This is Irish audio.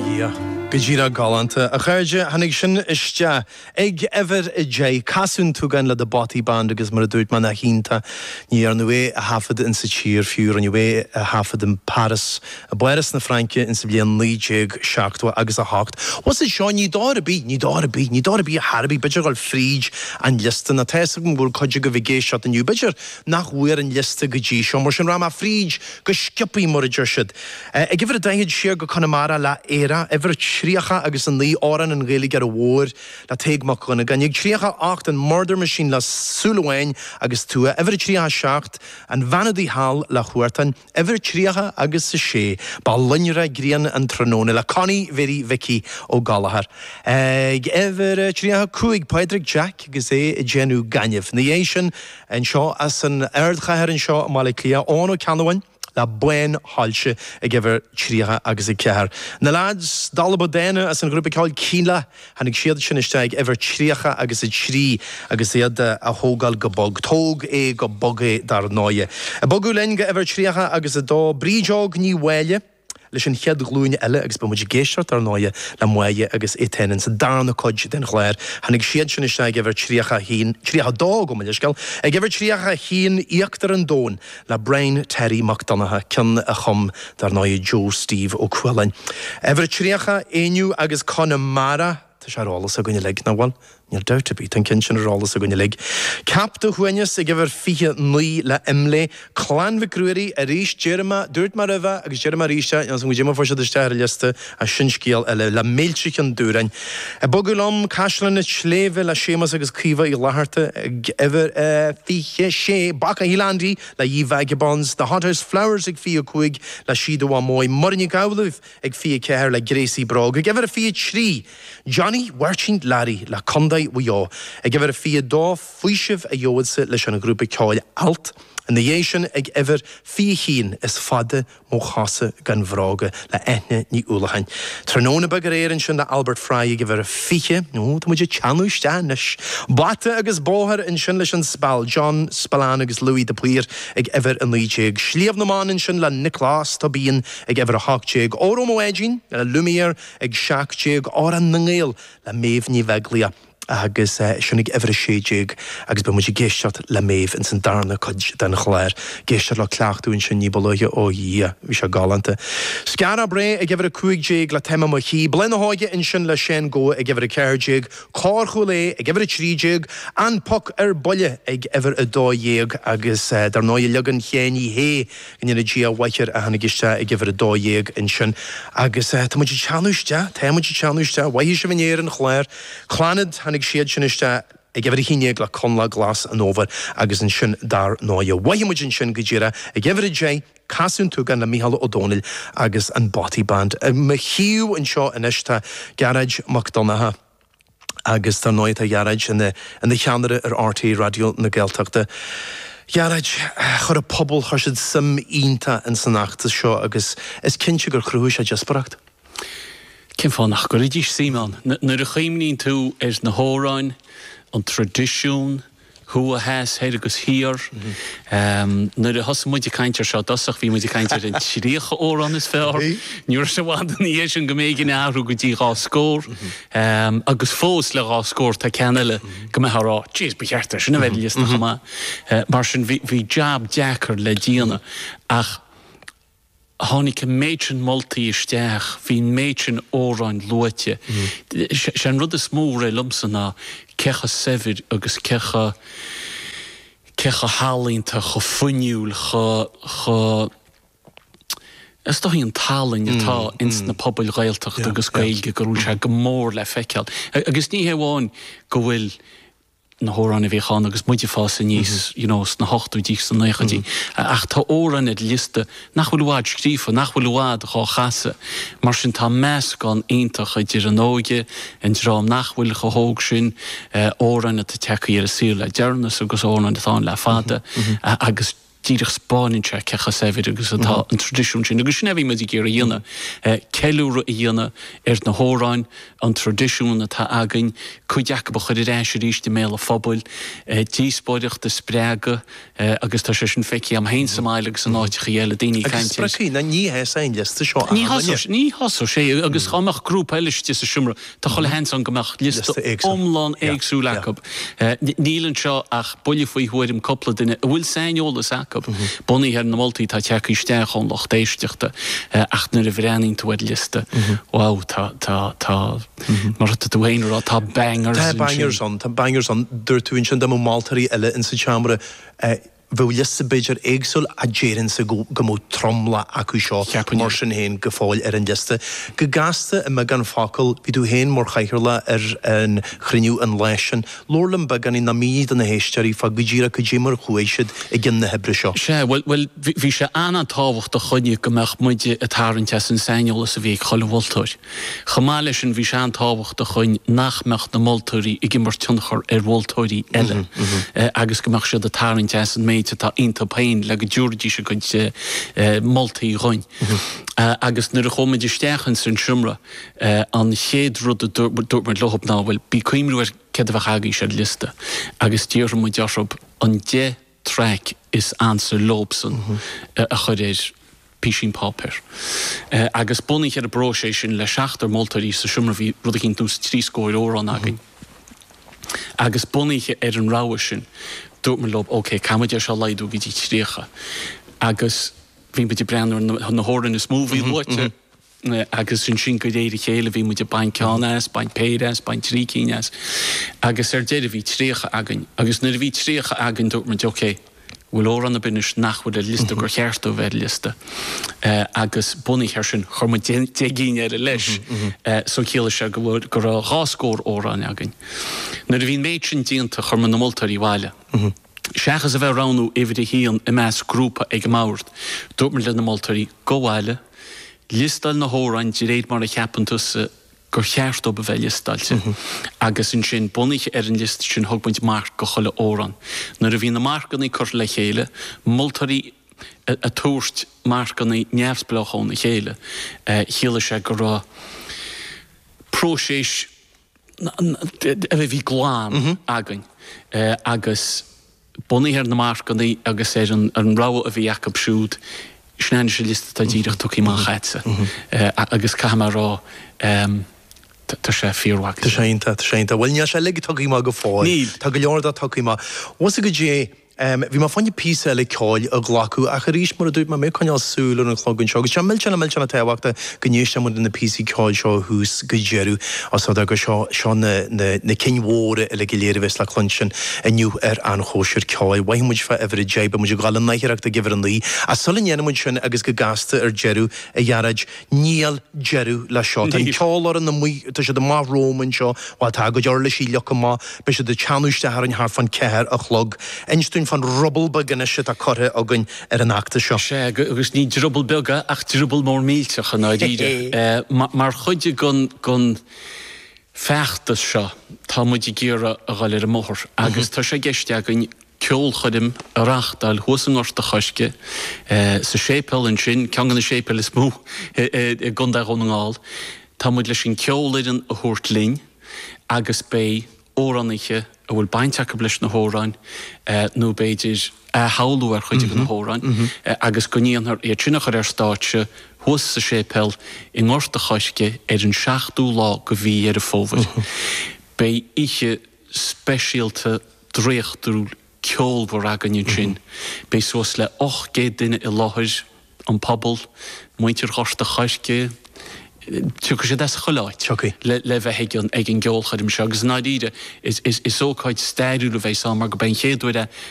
Gajira Galanta, a Kharja, Hanishan Ishja, Egg Ever Jay, Kasun Tugan la the Boti Band, because Maradut Manahinta, near on the way, a half of the Insachir, few on your way, a half of them Paris, a Boris na Frankia, in Siblian Lee Jig, Shaktwa, Agza Hocht. What's it, Sean? You daughter be a Harby, Bidger, Friege, and Liston, a Tessin will conjugate a gay shot in you, Bidger, nach wear and Lister Gaji, Shomorshan Rama Friege, Gashkippy Morigershid. I give it a day share go Connemara la era, ever Shriacha agus an Lee Oran and really get a word la take Makon again. You Shriacha acht and murder machine la Suluwain agus Tua, ever Shriacha shacht and Vanity Hall la Huertan, ever Shriacha agus She, Balinura Grian and Tronone, la Connie very Vicky o Galahar. Ever Shriacha Kuig Patrick Jack, Gazé Genu Ganyev, Nation and Shaw as an Erdchaher and Shaw Malikia, Ono Canowin. La buen halsche giver Chriacha agus Cear. Na lads dalabodena as an grúpa called Kila hanig siad sinnistag ever Chriacha agus Chrí agus iad a hógal gobog tog gobog dar noie. A bogu lenga ever Chriacha agus a do bríjog ní welle leis an chead glúine eile agus ba muidir géisiart ar náide le muaige agus étainan sa darna codge den chléir hanig siad sin is ever Chriacha hín Chriacha dog om leisgal ever Chriacha hín íachtar an dón le Brian Terry McDonagh cin a chum dar náide Joe Steve O'Quillan ever Chriacha éniu agus Connemara tá sé rálas a gine leg na bhil níor doubt bí tan cin sin rálas a gine leg Capta Huines a giver fiche nui le imle clan vicruiri a ríis Jerema dúirt mar riva agus Jerema ríise an san Jema forse de steir liste a sinscéal eile le méiltrich an dúrain a bogulom caslan na sléve le sémas agus cíva I laharte ever fiche sé Baka Hilandi le í vagabonds the Hunters Flowers ag fi cuig le sido a mói Morni Gawluf ag fi ceir le Gracie Brog ag ever a fi trí Johnny Werchint Larry le Conda Wyo. I give it a fee do fuishiv a yoadse leis an grúpa ceáil alt. And the Asian ag ever fee heen is fadde mo chasse gan vroge le etne ní úlachain. Tronone bagaréirin sin le Albert Fry ag ever a fiche, no, tá muidir chanú stanis. Bata agus bóhar in sin leis an spal, John Spallan agus Louis de Puir ag ever an líjig. Sliav na man in sin le Nicholas Tabín ag ever a hachjig. Oro mo edgin, le Lumiere ag shakjig, or an nangail le Maeve ní veglia. Agus sinnig ever séjig agus be muidir géisiart le méh in san darna codge den chléir géisiart le cleachtún sin ní bolóige ó dhí bhí se galanta. Scara bre ag ever a cuigjig le tema mo hí blena háige in sin le sin go ag ever a ceirjig córchulé ag ever a tríjig an poc bolle ag ever a dójig agus dar náide legan chéní hé in a dia waithir a hanna giste ag ever a dójig in sin agus tá muidir teanúiste waithir se vinéir an chléir chlanad hannig siad siniste ag ever híine le conla glas an over agus an sin dar náide waimujin sin gajira ag ever jay Casun Tugan le Micheál O'Donnell agus an Boti Band me hiú an seo in ista Garage McDonagh agus tá náide a garage in the cheanara ar RT radio na Gaeltachta Garage chur a pobl chusid sim ínta in san nachtas seo agus is cinse gur chrúis a jaspracht Cyn fáin nach go ridís Simon. Nuair a chaimnín tú na hóráin, an tradiisiún, hu a heas héad agus híor. Nuair a has muidir caintear seo dasach bhí muidir caintear in tríocha órán is fearr. Nuair sa bhhaid an éis an goméigin áhrú go dtí rá scór. Agus fós le rá scór tá ceanile go mé rá, jeez, becheartar sinna bheith na chama. Mar sin bhí jab deachar le díana ach Hánig méitrin moltaí isteach, hín méitrin óráin luaite. Sean rud is mó ré lumsa ná cecha sefir agus cecha hálínta cho funiúil cho Is doch an talin atá ins na pobl gaeltacht agus gaelge gorúil se go mór le feiceal. Agus ní heháin go bhfuil na hóran a bhíchan agus muidir fása níos na hochtú díos san néchadí. Ach tá óran id liste nachhfuil bháid scrífa, nachhfuil bháid chá chasa, mar sin tá meas gan aintach a dir an óige an drám nachhfuil go hóg sin óran a techa ar a sír le dearnas agus óran a táin le fada agus díirech Spáinse cecha sefir agus atá an tradiisiún sin, agus sin bhí mu gur a dhéana ceúra a dhéana na hóráin an tradiisiún atá againn chuideach ba chuir éis ríiste mé a fphobal, díospóideach de spréaga agus tá sé sin feici am hain samáile agus an áide chéile daoine caiinte. Agus na ní hé ein liste seo. Ní hasú sé agus chamach grúp eileiste sa siúmra tá chola hen an gomach liste omlán éagsú lecob. Nílann seo ach buile faoi thuirim coppla duine bhfuil séinolalas acob. Bunaí ar na moltaí tá teach isteach an loch déisteachta ach na a bhréning tuaid liste. Wow, tá mar tú héanrá tá bangers. Tá bangers an dúirtúin sin do mátarí eile in sa teamara bhfuil liste beidir éagsúil a déirann sa go mó tromla acu seo mar sin héin go fáil ar an liste. Go gasta a me gan facail bhí tú héin mór chaithirla ar an chruinniú an leisin. Lorlam be gan í na míad an na héisteirí fa go ddíra go dé mar chuéisiid i gin na hebre seo. Sé, well bhí sé anna táhacht a chuine gomach muide a tarannte san séinolalas a bhí chola bhiltóir. Chamáile sin bhí sé an táhacht a chuin nachmeach na moltóirí i g mar tunchar ar bhiltóirí eile. Agus gomach siad a tarannte san méid tá inta pain le go dúirdí se goint moltaí roin. Agus nuair a chomidir steachan san siúmra an chéad rud a dúirt mar lochop ná bhfuil bí cuimrúir ced bh agaí sé liste. Agus tíir mu dearb an dé track is ansa lóbsan a chud éir písin pápir. Agus bunig ar a bró sé sin le 16 moltaí sa siúmra bhí rud a cinn tús 3 scóir órán againn. Agus bunig ar an ráha sin dúirt mar lob, ok, camidir se leidú go dtí tríocha. Agus bhí bud brenn na hóran is smóhí luite, agus sin go déidir chéile bhí muide bain ceannas, bain péras, bain trícínas. Agus déidir bhí tríocha againn. Agus nuair bhí tríocha againn dúirt mar, ok, bhfuil óran na binis nachfuil a liste gur cheartú bheith liste. Agus bunig ar sin chuma dégíine ar a leis so chéile se gur a gháscór óráin againn. Nuair a bhín méid sin dínta chuma na moltarí bhaile. Seachas a bheith ránú éhid a híon i meas grúpa ag máirt, dúirt mar le na moltarí go bhaile, listal na hóráin de réad mar a cheapantusa gur cheartó be bheith listáilte. Agus in sin bunig ar an list sin thugbaint marc go chola óran. Nuair a bhí na marcannaí chur le chéile, moltarí a túirt marcannaí neamhsblachón na chéile, chéile sé go rá próséis a bhí gláán againn. Agus bunig ar na marcannaí agus é an rá a bhí Jacob siúd, snéan sé liste tá díireach tuí má chaitse. Agus caimar rá tá sé fíorhaach. Tá sénta. Bhfuil ne sé le tuí má go fáil. Tá go leor tuí má. Was a go dé bhí má fanne písa le ceáil a ghlacu a ríéis mar a dúirt mé chuineáil súla an chlágann seo, go milltena tahachta go níos sem na písaí ceáil seo hús go djeú as go seo na cinmhóra le go léir bheits le chunsin aniu ar an chóisiir ceáil, bhaim muid fe ever débe muidir gáil naireacht a gibhar an lí a sulla muid sin agus go gasta ar jeú a dhearad níl jeú le seo. Tá ceáil an na tá sé de má Róman seo bhá tá go deir le sí lecha má be sé de teanúiste ar an thar fan ceir a chlog. Einstún fan rubbel beganne se a chothe agann ar an acta seo. Sé, agus ní rubbel bega ach rubbel mór mílteach an áíide. Mar chuide gon feachtas seo tá muid géire a gáil ar a mór. Agus tá sé geiste agann ceol chudim a rachtal thuas an orta choisce sa sépel an sin, ceangan na sépel is mú gundar an ngáil. Tá muid leis sin ceolaidan a thuirt lín agus bé órannaiche a bhfuil bainteach leis na hóráin nó béidir haú ar chuide na hóráin agus go níonar é trinachar ar stáitse thuas sa sépel i ngorta choisce ar an 16ú lá go bhí ar a fómhaid. Bé ihe speisialta dréochtú ceol bhar agan sin. Bé suas le 8 duine i láthir an pobl, muintir chorsta choisce, tucha sé des choláid le bheith ag an ggheol chuidim se agus náíide is ócáid stairú a bheith mar go ben chéadúide